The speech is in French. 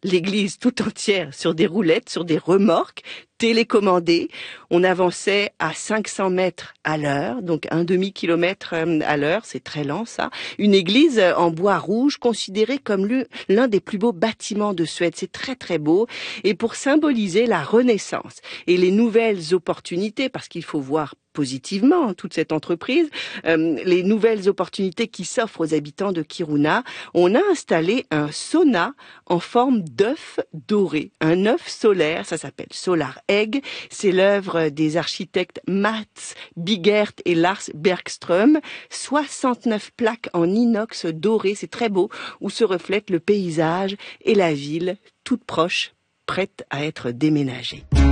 l'église tout entière sur des roulettes, sur des remorques télécommandées. On avançait à 500 mètres à l'heure, donc un demi-kilomètre à l'heure, c'est très lent ça. Une église en bois rouge, considérée comme l'un des plus beaux bâtiments de Suède. C'est très très beau. Et pour symboliser la Renaissance et les nouvelles opportunités, parce qu'il faut voir positivement toute cette entreprise, les nouvelles opportunités qui s'offrent aux habitants de Kiruna, on a installé un sauna en forme d'œuf doré, un œuf solaire, ça s'appelle Solar Egg, c'est l'œuvre des architectes Mats Bigert et Lars Bergström, 69 plaques en inox doré, c'est très beau, où se reflètent le paysage et la ville toute proche, prête à être déménagée.